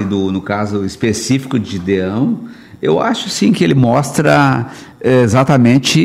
no caso específico de Gideão, eu acho sim que ele mostra exatamente,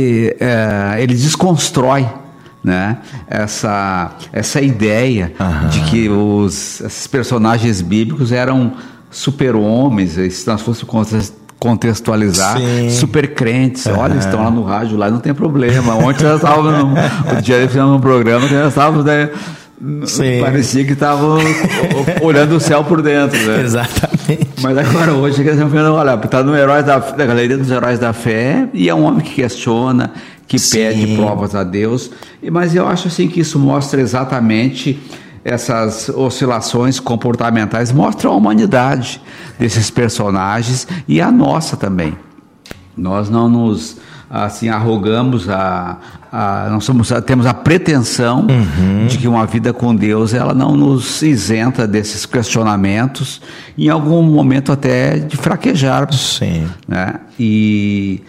ele desconstrói, né, essa ideia de que esses personagens bíblicos eram super-homens, se nós fôssemos contextualizar, super crentes, olha, estão lá no rádio, lá não tem problema. Ontem nós estávamos o dia fizemos um programa que nós estávamos, né, parecia que estavam olhando o céu por dentro, né? Exatamente. Mas agora hoje olha, está no Heróis da galeria dos Heróis da Fé, e é um homem que questiona, que pede provas a Deus, mas eu acho assim que isso mostra exatamente essas oscilações comportamentais, mostram a humanidade desses personagens e a nossa também. Nós não nos assim arrogamos temos a pretensão de que uma vida com Deus ela não nos isenta desses questionamentos, em algum momento até de fraquejarmos, né? E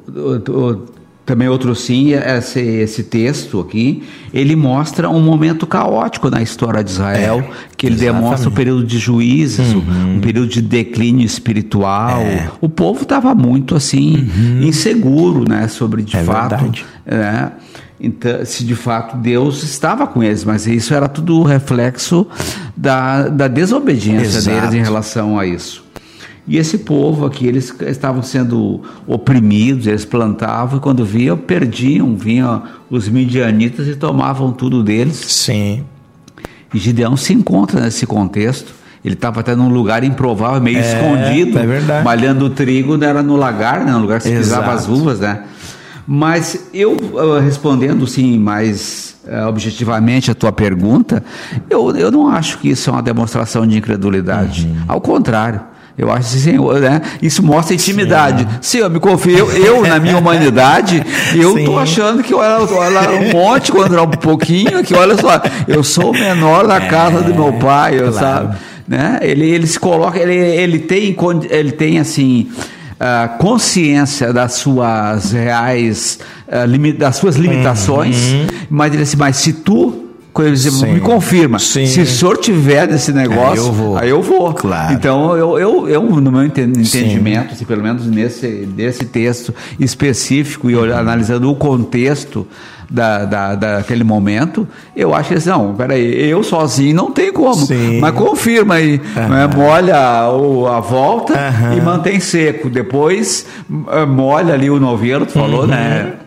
também outro esse texto aqui, ele mostra um momento caótico na história de Israel, que ele demonstra o período de juízes, um período de declínio espiritual. O povo estava muito assim, inseguro, né, sobre de fato, né, então, se de fato Deus estava com eles, mas isso era tudo reflexo da desobediência deles em relação a isso. E esse povo aqui, eles estavam sendo oprimidos, eles plantavam, e quando perdiam, vinham os midianitas e tomavam tudo deles. E Gideão se encontra nesse contexto. Ele estava até num lugar improvável, meio escondido, malhando o trigo, era no lagar, né, no lugar que se pisava as uvas, né? Mas eu, respondendo sim mais objetivamente a tua pergunta, eu não acho que isso é uma demonstração de incredulidade. Ao contrário. Eu acho assim, né? Isso mostra intimidade. Sim, eu me confio, eu na minha humanidade, eu estou achando que olha um monte, quando um pouquinho, que olha só, eu sou o menor da casa do meu pai, sabe? Né? Ele se coloca, ele tem assim, consciência das suas reais, das suas limitações, mas ele assim, mas se tu me confirma, se o senhor tiver nesse negócio, aí eu vou. Então, eu no meu entendimento, assim, pelo menos nesse texto específico, e analisando o contexto daquele momento, eu acho que assim, não, peraí, eu sozinho não tem como, mas confirma aí, né, molha a volta e mantém seco, depois molha ali o novelo, tu falou, né,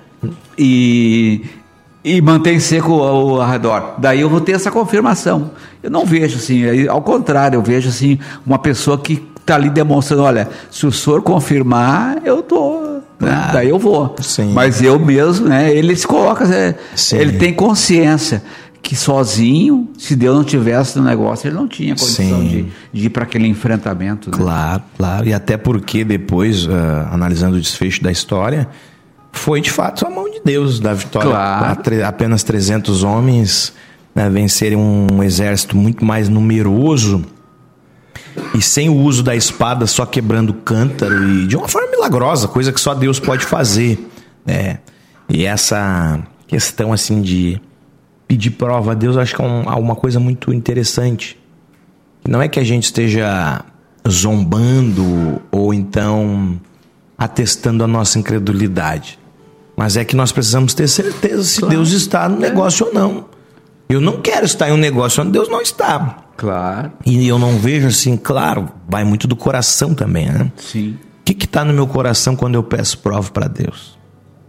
e mantém seco ao redor. Daí eu vou ter essa confirmação. Eu não vejo assim, ao contrário, eu vejo assim uma pessoa que está ali demonstrando, olha, se o senhor confirmar, eu tô, né? Daí eu vou. Mas eu mesmo, né? Ele se coloca, ele tem consciência que sozinho, se Deus não tivesse no negócio, ele não tinha condição de ir para aquele enfrentamento. Né? Claro. E até porque depois, analisando o desfecho da história, foi de fato a mão de Deus da vitória. Apenas 300 homens, né, vencerem um exército muito mais numeroso e sem o uso da espada, só quebrando cântaro, e de uma forma milagrosa, coisa que só Deus pode fazer, né? E essa questão assim de pedir prova a Deus, acho que é uma coisa muito interessante. Não é que a gente esteja zombando ou então atestando a nossa incredulidade, mas é que nós precisamos ter certeza se Deus está no negócio ou não. Eu não quero estar em um negócio onde Deus não está. E eu não vejo assim, claro, vai muito do coração também, né? O que está no meu coração quando eu peço prova para Deus?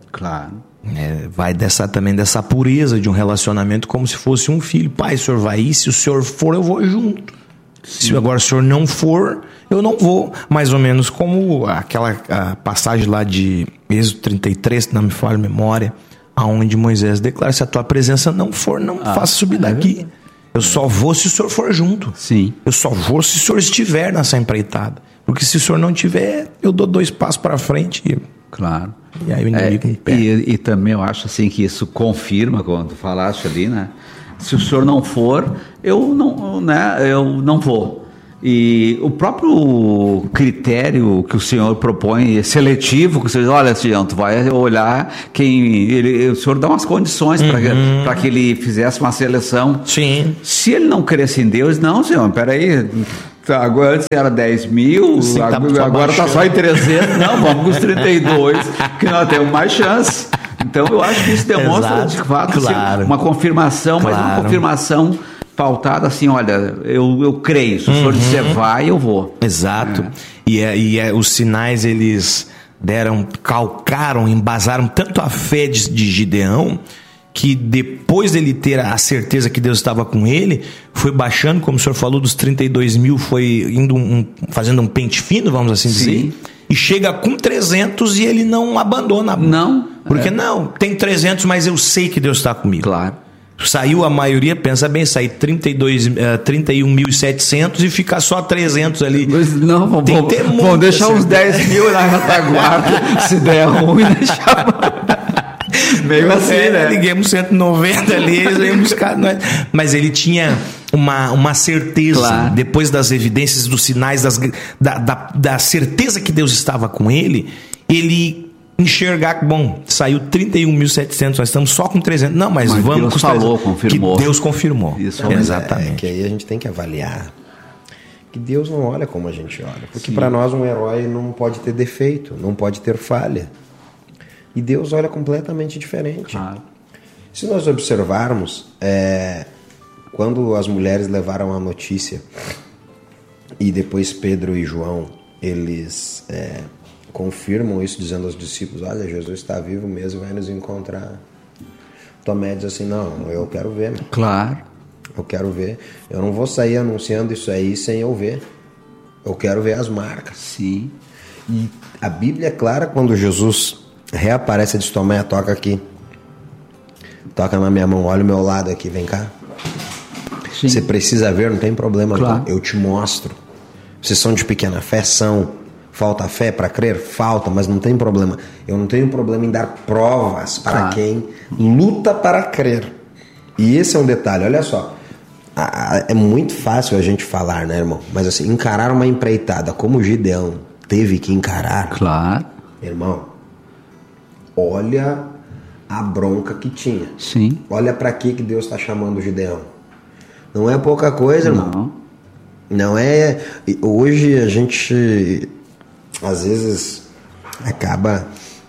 Vai também dessa pureza de um relacionamento, como se fosse um filho. Pai, o senhor vai ir, se o senhor for, eu vou junto. Se agora o senhor não for, eu não vou. Mais ou menos como aquela passagem lá de Êxodo 33, se não me falha a memória, aonde Moisés declara: se a tua presença não for, não faça subir daqui. Eu só vou se o senhor for junto. Eu só vou se o senhor estiver nessa empreitada. Porque se o senhor não tiver, eu dou 2 passos para frente. E aí o inimigo me pega. E também eu acho assim que isso confirma, quando tu falaste ali, né? Se o senhor não for, eu não vou. E o próprio critério que o senhor propõe é seletivo, que o senhor diz, olha, senhor, tu vai olhar o senhor dá umas condições para que ele fizesse uma seleção. Se ele não cresce em Deus, não, senhor, peraí, Tá, agora antes era 10 mil, Sim, agora está só em 300. Não, vamos com os 32, que nós temos mais chance. Então eu acho que isso demonstra, de fato, assim, uma confirmação, mas uma confirmação pautada assim, olha, eu creio, se o senhor disser vai, eu vou. Exato. E os sinais, eles calcaram, embasaram tanto a fé de Gideão, que depois dele ter a certeza que Deus estava com ele, foi baixando, como o senhor falou, dos 32 mil, foi indo fazendo um pente fino, vamos assim dizer, e chega com 300 e ele não abandona. Não. Porque não, tem 300, mas eu sei que Deus está comigo. Claro. Saiu a maioria, pensa bem, sair 31.700 e ficar só 300 ali. Não, vamos deixar uns 10 mil na retaguarda, se der ruim, deixar... Meio assim, né? Liguemos 190 ali, eles iam buscar nós. Mas ele tinha uma certeza, claro, depois das evidências, dos sinais, da certeza que Deus estava com ele, ele enxergar que, bom, saiu 31.700, nós estamos só com 300. Não, mas vamos Deus com falou, confirmou. Que Deus confirmou. Isso, exatamente. Que aí a gente tem que avaliar que Deus não olha como a gente olha. Porque para nós um herói não pode ter defeito, não pode ter falha. E Deus olha completamente diferente. Se nós observarmos, quando as mulheres levaram a notícia e depois Pedro e João, eles confirmam isso dizendo aos discípulos, olha, Jesus está vivo mesmo, vai nos encontrar. Tomé diz assim, não, eu quero ver. Claro. Eu quero ver. Eu não vou sair anunciando isso aí sem eu ver. Eu quero ver as marcas. Sim. E a Bíblia é clara quando Jesus reaparece e diz, Tomé, toca aqui. Toca na minha mão, olha o meu lado aqui, vem cá. Sim. Você precisa ver, não tem problema, claro. Eu te mostro. Vocês são de pequena fé? São. Falta fé para crer? Falta, mas não tem problema. Eu não tenho problema em dar provas para quem luta para crer. E esse é um detalhe, olha só. É muito fácil a gente falar, né, irmão? Mas assim, encarar uma empreitada como o Gideão teve que encarar. Claro. Irmão, olha a bronca que tinha. Sim. Olha para que Deus está chamando o Gideão. Não é pouca coisa, irmão. Não é. Hoje a gente às vezes acaba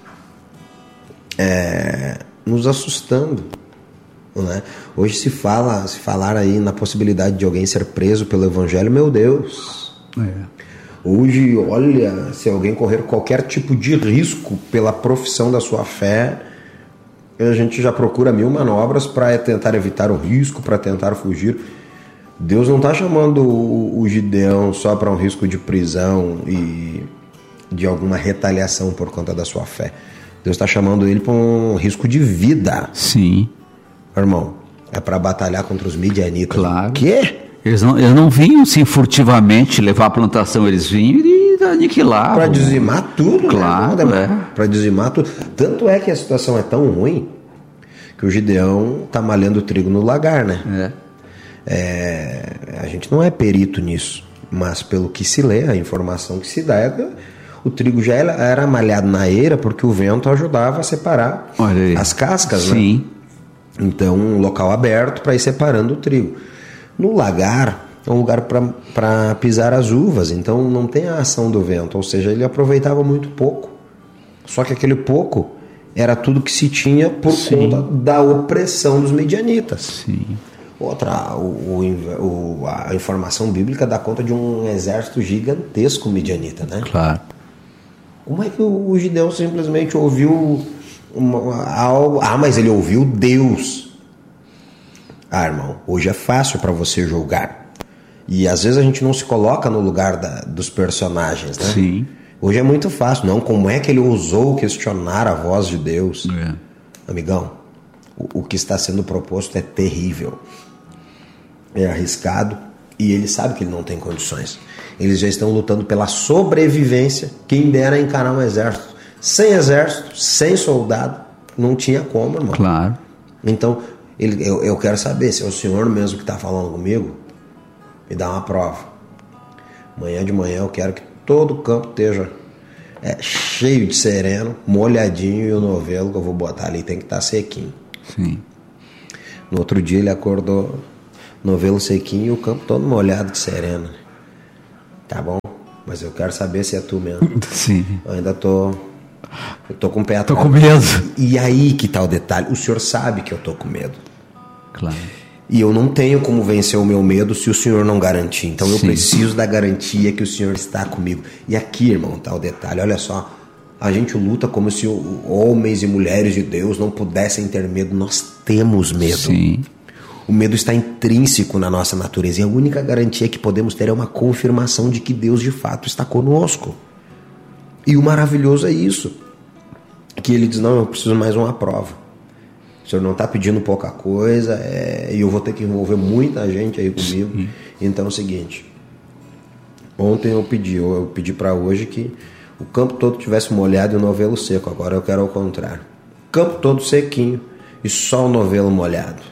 nos assustando, né? Hoje se falar aí na possibilidade de alguém ser preso pelo evangelho, meu Deus. Hoje, olha, se alguém correr qualquer tipo de risco pela profissão da sua fé, a gente já procura 1000 manobras para tentar evitar o risco, para tentar fugir. Deus não está chamando o Gideão só para um risco de prisão e de alguma retaliação por conta da sua fé. Deus está chamando ele para um risco de vida. Sim. Irmão, é para batalhar contra os midianitas. Claro. O quê? Eles não vinham assim furtivamente levar a plantação, eles vinham e aniquilar. Para dizimar tudo, claro, né? Para dizimar tudo. Tanto é que a situação é tão ruim que o Gideão está malhando trigo no lagar, né? A gente não é perito nisso, mas pelo que se lê, a informação que se dá o trigo já era malhado na eira porque o vento ajudava a separar as cascas, sim, né? Então, um local aberto para ir separando o trigo. No lagar, é um lugar para pisar as uvas, então não tem a ação do vento, ou seja, ele aproveitava muito pouco. Só que aquele pouco era tudo que se tinha por conta da opressão dos midianitas. Sim. Outra, a informação bíblica dá conta de um exército gigantesco midianita, né? Claro. Como é que o Gideão simplesmente ouviu algo? Mas ele ouviu Deus. Irmão, hoje é fácil para você julgar. E às vezes a gente não se coloca no lugar dos personagens, né? Sim. Hoje é muito fácil. Não, como é que ele ousou questionar a voz de Deus? Amigão, o que está sendo proposto é terrível. É arriscado e ele sabe que ele não tem condições. Eles já estão lutando pela sobrevivência. Quem dera encarar um exército. Sem exército, sem soldado, não tinha como, irmão. Claro. Então, eu quero saber se é o senhor mesmo que está falando comigo, me dá uma prova. Amanhã de manhã eu quero que todo o campo esteja cheio de sereno, molhadinho, e o novelo que eu vou botar ali tem que estar sequinho. Sim. No outro dia ele acordou, novelo sequinho e o campo todo molhado de sereno. Tá bom, mas eu quero saber se é tu mesmo. Sim. Eu ainda tô com o pé atrás. Tô com medo. E aí que tá o detalhe. O senhor sabe que eu tô com medo. Claro. E eu não tenho como vencer o meu medo se o senhor não garantir. Então eu preciso da garantia que o senhor está comigo. E aqui, irmão, tá o detalhe. Olha só, a gente luta como se homens e mulheres de Deus não pudessem ter medo. Nós temos medo. Sim. O medo está intrínseco na nossa natureza. E a única garantia que podemos ter é uma confirmação de que Deus de fato está conosco. E o maravilhoso é isso. Que ele diz, não, eu preciso mais uma prova. O senhor não está pedindo pouca coisa, e eu vou ter que envolver muita gente aí comigo. Sim. Então é o seguinte, ontem eu pedi para hoje que o campo todo tivesse molhado e o novelo seco. Agora eu quero ao contrário. O campo todo sequinho e só o novelo molhado.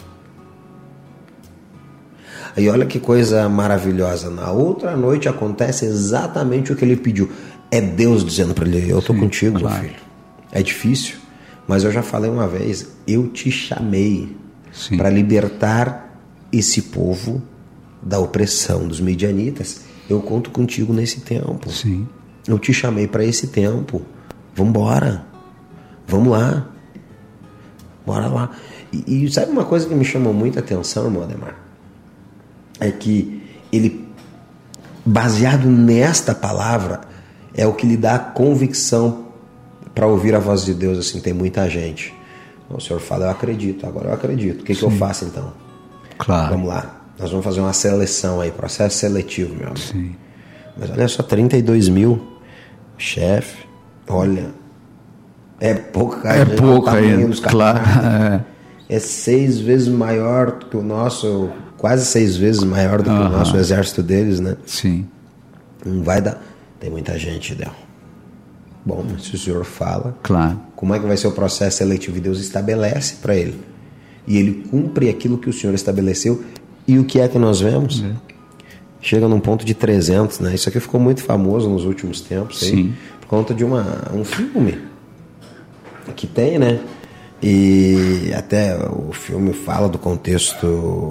Aí olha que coisa maravilhosa. Na outra noite acontece exatamente o que ele pediu. É Deus dizendo para ele, eu estou contigo, claro, meu filho. É difícil, mas eu já falei uma vez, eu te chamei para libertar esse povo da opressão dos midianitas. Eu conto contigo nesse tempo. Sim. Eu te chamei para esse tempo. Vambora. Vamos lá. Bora lá. E sabe uma coisa que me chamou muita atenção, irmão Ademar? É que ele, baseado nesta palavra, é o que lhe dá a convicção para ouvir a voz de Deus. Assim, tem muita gente. O senhor fala, eu acredito, agora eu acredito. O que eu faço então? Claro. Vamos lá. Nós vamos fazer uma seleção aí, processo seletivo, meu amigo. Sim. Mas olha só, 32 mil, chefe, olha, é pouca. É pouco ainda, claro. É 6 vezes maior do que o nosso, quase 6 vezes maior do que o nosso exército deles, né? Sim. Não vai dar. Tem muita gente, Del. Bom, mas se o senhor fala, claro, como é que vai ser o processo seletivo? E Deus estabelece para ele. E ele cumpre aquilo que o senhor estabeleceu. E o que é que nós vemos? Chega num ponto de 300, né? Isso aqui ficou muito famoso nos últimos tempos. Aí, sim, por conta de um filme que tem, né? E até o filme fala do contexto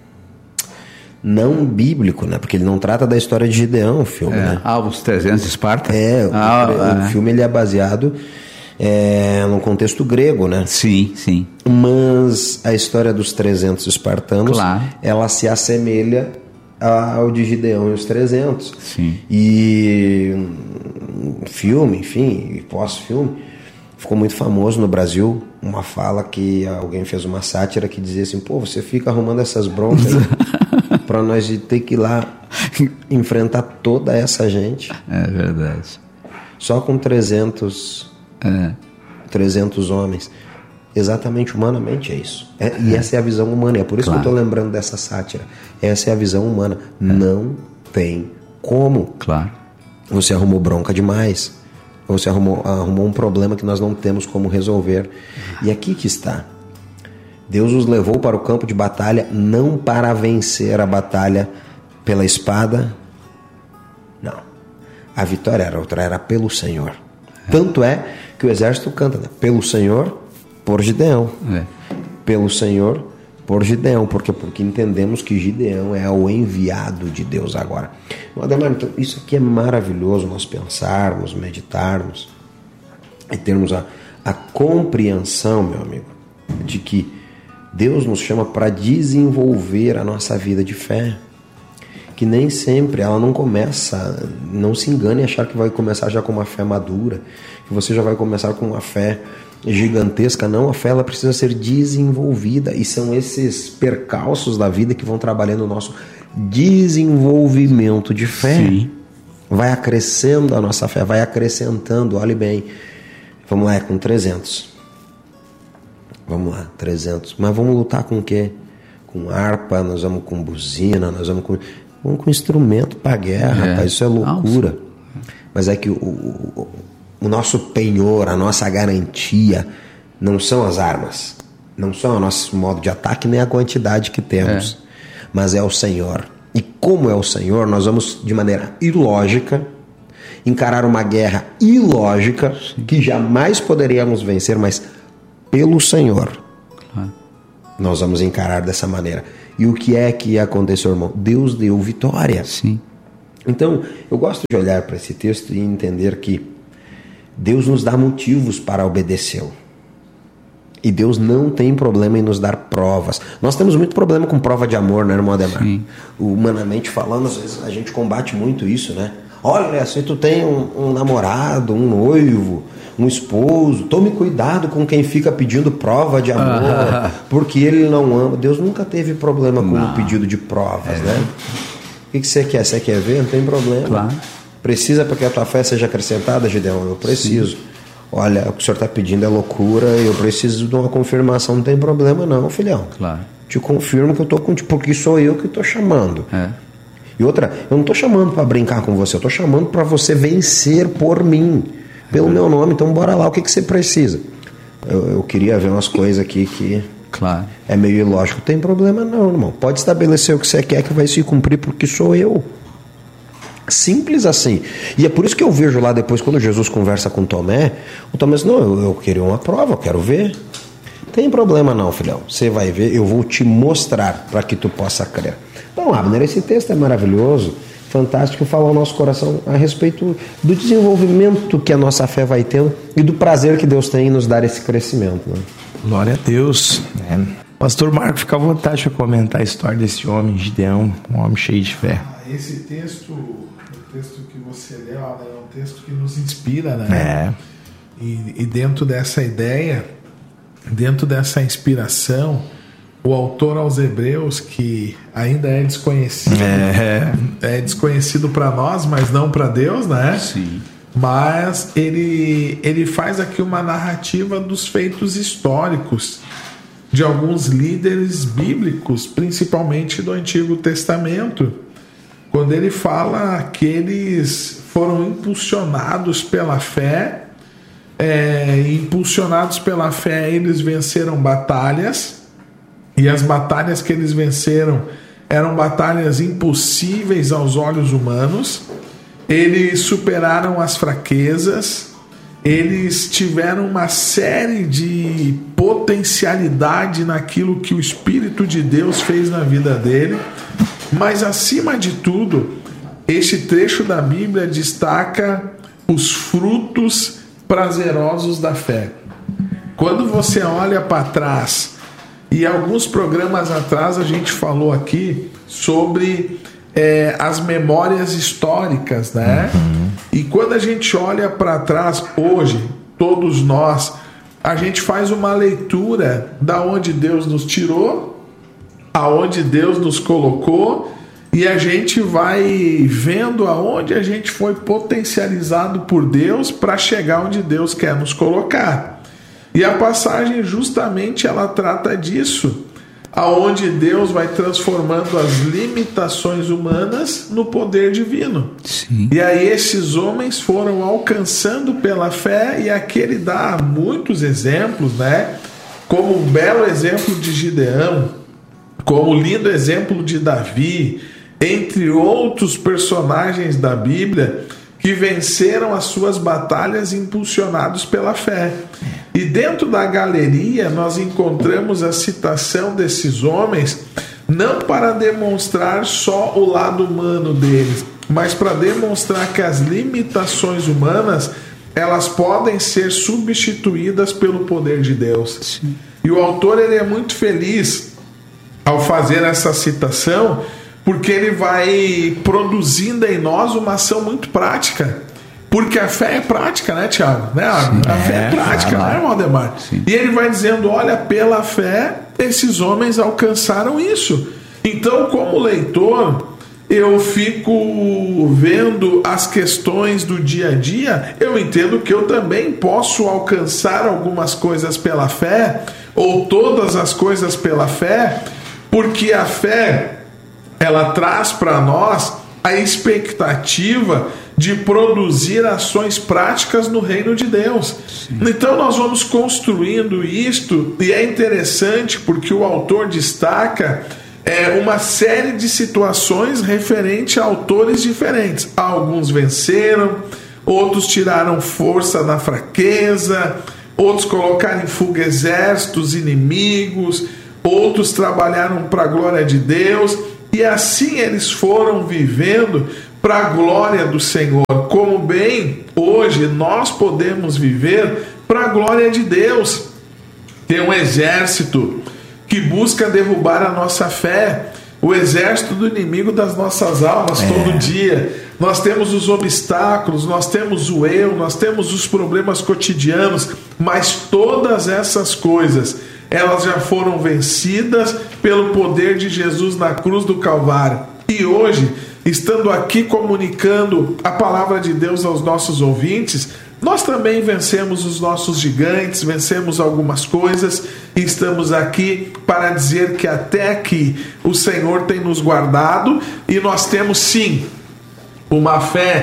não bíblico, né? Porque ele não trata da história de Gideão, o filme, né? Os 300 de Esparta? O filme ele é baseado no contexto grego, né? Sim, sim. Mas a história dos 300 espartanos, claro, ela se assemelha ao de Gideão e os 300. Sim. E filme, enfim, pós-filme, ficou muito famoso no Brasil uma fala que alguém fez uma sátira que dizia assim, pô, você fica arrumando essas broncas aí pra nós ter que ir lá enfrentar toda essa gente. É verdade. Só com 300 homens. Exatamente, humanamente é isso. E essa é a visão humana. É por isso, claro, que eu estou lembrando dessa sátira. Essa é a visão humana. Não tem como. Claro. Você arrumou bronca demais. Você arrumou um problema que nós não temos como resolver. E aqui que está. Deus os levou para o campo de batalha não para vencer a batalha pela espada. Não. A vitória era outra, era pelo Senhor. Tanto é que o exército canta, né? Pelo Senhor, por Gideão. Pelo Senhor, por Gideão. Porque entendemos que Gideão é o enviado de Deus agora. Ademar, então, isso aqui é maravilhoso, nós pensarmos, meditarmos e termos a compreensão, meu amigo, de que Deus nos chama para desenvolver a nossa vida de fé. Que nem sempre ela não começa, não se engane em achar que vai começar já com uma fé madura, que você já vai começar com uma fé gigantesca. Não, a fé ela precisa ser desenvolvida, e são esses percalços da vida que vão trabalhando o nosso desenvolvimento de fé. Sim. Vai acrescendo a nossa fé, vai acrescentando. Olhe bem, vamos lá, é com 300. Vamos lá, 300. Mas vamos lutar com o quê? Com harpa, nós vamos com buzina, nós vamos com instrumento para guerra, rapaz, isso é loucura. Mas é que o nosso penhor, a nossa garantia não são as armas, não são o nosso modo de ataque, nem a quantidade que temos, mas é o Senhor. E como é o Senhor, nós vamos de maneira ilógica encarar uma guerra ilógica que jamais poderíamos vencer, mas pelo Senhor nós vamos encarar dessa maneira. E o que é que aconteceu, irmão? Deus deu vitória. Sim. Então, eu gosto de olhar para esse texto e entender que Deus nos dá motivos para obedecê-lo. E Deus não tem problema em nos dar provas. Nós temos muito problema com prova de amor, né, irmão Ademar? Sim. Humanamente falando, às vezes a gente combate muito isso, né? Olha, se tu tem um namorado, um noivo, um esposo, tome cuidado com quem fica pedindo prova de amor, porque ele não ama. Deus nunca teve problema com o pedido de provas, né? O que você quer? Você quer ver? Não tem problema. Claro. Precisa para que a tua fé seja acrescentada, Gideão? Eu preciso. Sim. Olha, o que o senhor está pedindo é loucura, eu preciso de uma confirmação. Não tem problema não, filhão. Claro. Te confirmo que eu estou contigo, porque sou eu que estou chamando. E outra, eu não estou chamando para brincar com você, eu estou chamando para você vencer por mim, pelo meu nome. Então bora lá, o que você precisa? Eu queria ver umas coisas aqui que... Claro. É meio ilógico. Não tem problema não, irmão. Pode estabelecer o que você quer que vai se cumprir, porque sou eu. Simples assim. E é por isso que eu vejo lá depois, quando Jesus conversa com Tomé, o Tomé diz, não, eu queria uma prova, eu quero ver. Tem problema não, filhão. Você vai ver, eu vou te mostrar para que tu possa crer. Então, Abner, esse texto é maravilhoso, fantástico, fala ao nosso coração a respeito do desenvolvimento que a nossa fé vai tendo e do prazer que Deus tem em nos dar esse crescimento, né? Glória a Deus. Pastor Marco, fica à vontade de comentar a história desse homem, Gideão, um homem cheio de fé. Esse texto, o texto que você leu, é um texto que nos inspira, né? E dentro dessa ideia, dentro dessa inspiração, o autor aos Hebreus, que ainda é desconhecido, é desconhecido para nós, mas não para Deus, né? Sim. Mas ele faz aqui uma narrativa dos feitos históricos de alguns líderes bíblicos, principalmente do Antigo Testamento, quando ele fala que eles foram impulsionados pela fé, eles venceram batalhas, e as batalhas que eles venceram eram batalhas impossíveis aos olhos humanos. Eles superaram as fraquezas, eles tiveram uma série de potencialidade naquilo que o Espírito de Deus fez na vida dele, mas acima de tudo, este trecho da Bíblia destaca os frutos prazerosos da fé. Quando você olha para trás, e alguns programas atrás a gente falou aqui sobre as memórias históricas, né? E quando a gente olha para trás hoje, todos nós, a gente faz uma leitura da onde Deus nos tirou, aonde Deus nos colocou, e a gente vai vendo aonde a gente foi potencializado por Deus para chegar onde Deus quer nos colocar. E a passagem justamente ela trata disso, aonde Deus vai transformando as limitações humanas no poder divino. Sim. E aí esses homens foram alcançando pela fé, e aqui ele dá muitos exemplos, né? Como um belo exemplo de Gideão, como um lindo exemplo de Davi, entre outros personagens da Bíblia que venceram as suas batalhas impulsionados pela fé. E dentro da galeria nós encontramos a citação desses homens, não para demonstrar só o lado humano deles, mas para demonstrar que as limitações humanas, elas podem ser substituídas pelo poder de Deus. Sim. E o autor ele é muito feliz ao fazer essa citação, porque ele vai produzindo em nós uma ação muito prática. Porque a fé é prática, né, Tiago? Né? A fé é prática, né, irmão Ademar? Sim. E ele vai dizendo, olha, pela fé, esses homens alcançaram isso. Então, como leitor, eu fico vendo as questões do dia a dia, eu entendo que eu também posso alcançar algumas coisas pela fé, ou todas as coisas pela fé, porque a fé, ela traz para nós a expectativa de produzir ações práticas no reino de Deus. Sim. Então nós vamos construindo isto, e é interessante porque o autor destaca uma série de situações referente a autores diferentes. Alguns venceram, outros tiraram força na fraqueza, outros colocaram em fuga exércitos inimigos, outros trabalharam para a glória de Deus, e assim eles foram vivendo para a glória do Senhor, como bem hoje nós podemos viver para a glória de Deus. Tem um exército que busca derrubar a nossa fé, o exército do inimigo das nossas almas todo dia. Nós temos os obstáculos, nós temos o eu, nós temos os problemas cotidianos, mas todas essas coisas, elas já foram vencidas pelo poder de Jesus na cruz do Calvário. E hoje, estando aqui comunicando a palavra de Deus aos nossos ouvintes, nós também vencemos os nossos gigantes, vencemos algumas coisas e estamos aqui para dizer que até aqui o Senhor tem nos guardado e nós temos sim uma fé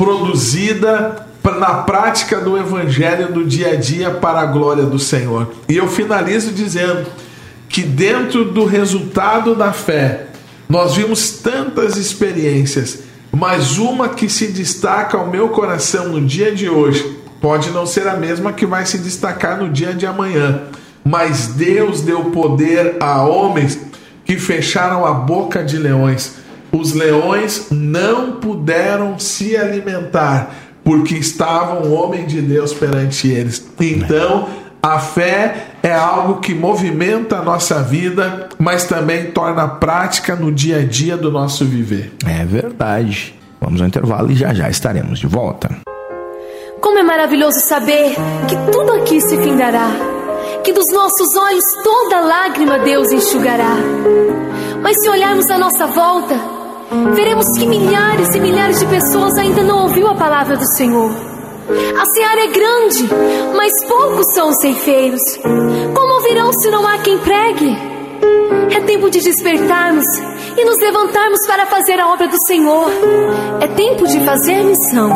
produzida na prática do Evangelho do dia a dia para a glória do Senhor. E eu finalizo dizendo que dentro do resultado da fé nós vimos tantas experiências, mas uma que se destaca ao meu coração no dia de hoje, pode não ser a mesma que vai se destacar no dia de amanhã, mas Deus deu poder a homens que fecharam a boca de leões. Os leões não puderam se alimentar, porque estava um homem de Deus perante eles. Então, a fé é algo que movimenta a nossa vida, mas também torna prática no dia a dia do nosso viver. É verdade. Vamos ao intervalo e já estaremos de volta. Como é maravilhoso saber que tudo aqui se findará, que dos nossos olhos toda lágrima Deus enxugará. Mas se olharmos à nossa volta, veremos que milhares e milhares de pessoas ainda não ouviu a palavra do Senhor. A seara é grande, mas poucos são os ceifeiros. Como ouvirão se não há quem pregue? É tempo de despertarmos e nos levantarmos para fazer a obra do Senhor. É tempo de fazer missão.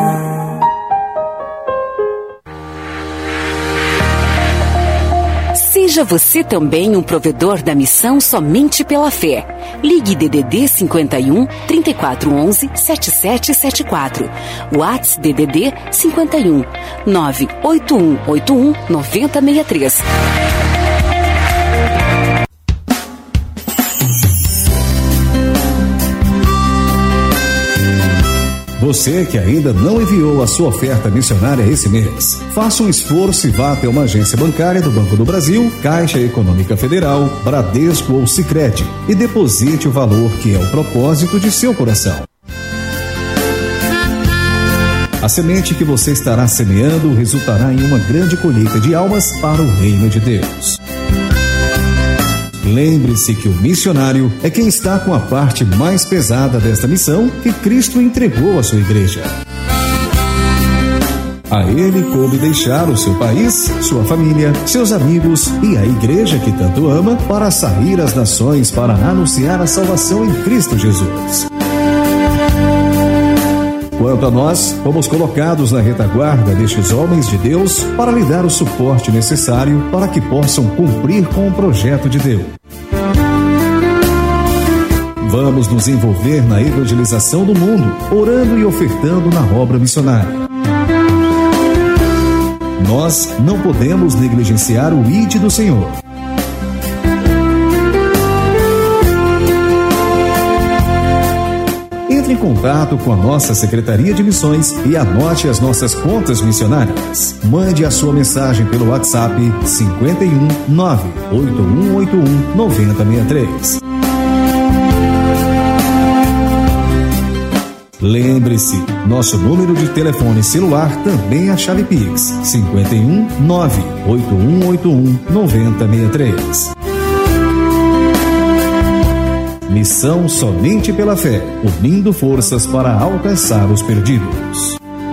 Seja você também um provedor da missão Somente pela Fé. Ligue DDD 51 3411 7774. WhatsApp DDD 51 98181 9063. Você que ainda não enviou a sua oferta missionária esse mês, faça um esforço e vá até uma agência bancária do Banco do Brasil, Caixa Econômica Federal, Bradesco ou Sicredi e deposite o valor que é o propósito de seu coração. A semente que você estará semeando resultará em uma grande colheita de almas para o reino de Deus. Lembre-se que o missionário é quem está com a parte mais pesada desta missão que Cristo entregou à sua igreja. A ele coube deixar o seu país, sua família, seus amigos e a igreja que tanto ama para sair às nações para anunciar a salvação em Cristo Jesus. Quanto a nós, fomos colocados na retaguarda destes homens de Deus para lhe dar o suporte necessário para que possam cumprir com o projeto de Deus. Vamos nos envolver na evangelização do mundo, orando e ofertando na obra missionária. Nós não podemos negligenciar o ID do Senhor. Entre em contato com a nossa Secretaria de Missões e anote as nossas contas missionárias. Mande a sua mensagem pelo WhatsApp 51 98181 9063. Lembre-se, nosso número de telefone celular também é a chave Pix, 51 98181 9063. Missão Somente pela Fé, unindo forças para alcançar os perdidos.